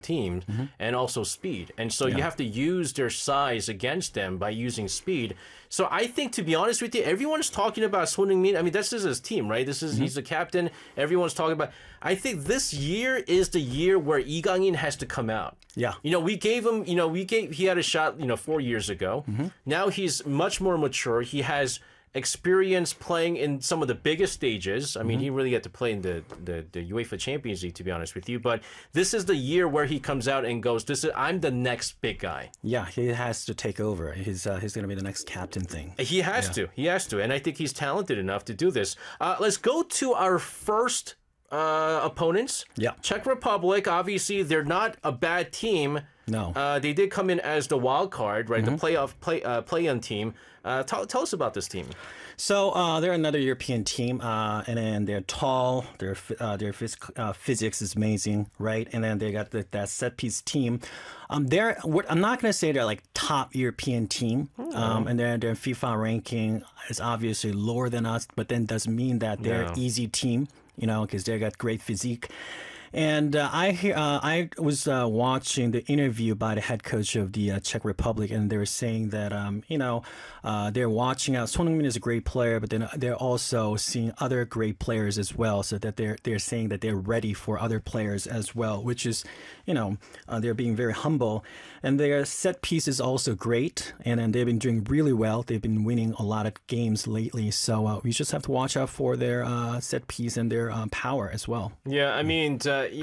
team and also speed. And so you have to use their size against them by using speed. So I think, to be honest with you, everyone's talking about Son Heung-min. I mean, this is his team, right? He's the captain. Everyone's talking about. I think this year is the year where Lee Kang-in has to come out. Yeah. We gave him, he had a shot, 4 years ago. Now he's much more mature. He has experience playing in some of the biggest stages. I mean, he really had to play in the UEFA Champions League, to be honest with you. But this is the year where he comes out and goes, I'm the next big guy. Yeah, he has to take over. He's going to be the next captain thing. He has to. He has to. And I think he's talented enough to do this. Let's go to our first opponents. Yeah. Czech Republic, obviously, they're not a bad team. No. They did come in as the wild card, right? The play-in team. Tell us about this team. So they're another European team, and then they're tall. Their physics is amazing, right? And then they got that set piece team. I'm not going to say they're like top European team, and their FIFA ranking is obviously lower than us, but then doesn't mean that they're an easy team, because they got great physique. And I was watching the interview by the head coach of the Czech Republic, and they were saying that they're watching out. Son Heung-min is a great player, but then they're also seeing other great players as well. So that they're saying that they're ready for other players as well, which is they're being very humble. And their set piece is also great, and then they've been doing really well. They've been winning a lot of games lately, so we just have to watch out for their set piece and their power as well. Yeah, I mean.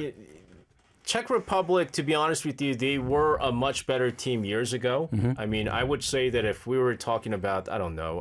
Czech Republic, to be honest with you, they were a much better team years ago. I mean, I would say that if we were talking about,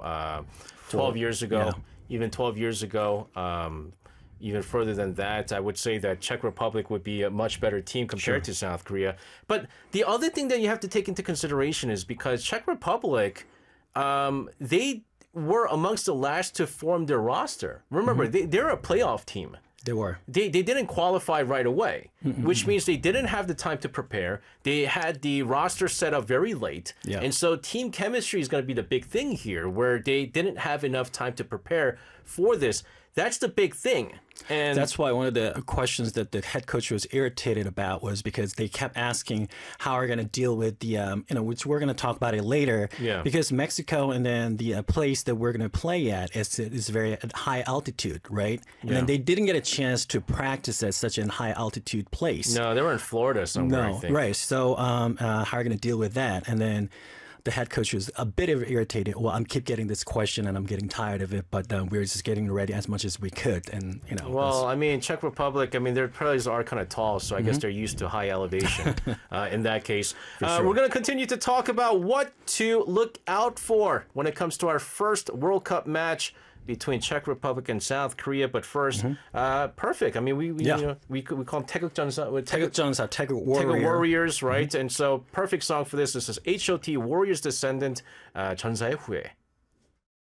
12 years ago, even 12 years ago, even further than that, I would say that Czech Republic would be a much better team compared to South Korea. But the other thing that you have to take into consideration is because Czech Republic, they were amongst the last to form their roster. Remember, they're a playoff team. They were. They didn't qualify right away, which means they didn't have the time to prepare. They had the roster set up very late. Yeah. And so team chemistry is going to be the big thing here, where they didn't have enough time to prepare for this. That's the big thing. And that's why one of the questions that the head coach was irritated about was because they kept asking how are we going to deal with the, which we're going to talk about it later. Yeah. Because Mexico and then the place that we're going to play at is very at high altitude, right? And then they didn't get a chance to practice at such a high altitude place. No, they were in Florida somewhere, I think. Right. So how are we going to deal with that? And then the head coach was a bit irritated. Well, I keep getting this question and I'm getting tired of it, but we're just getting ready as much as we could. And, Well, I mean, Czech Republic, their players are kind of tall, so I guess they're used to high elevation in that case. Sure. We're going to continue to talk about what to look out for when it comes to our first World Cup match between Czech Republic and South Korea. But first, perfect. I mean, we call them Taeguk Warriors, right? And so perfect song for this. This is H.O.T. Warriors Descendant, 전사의 후예.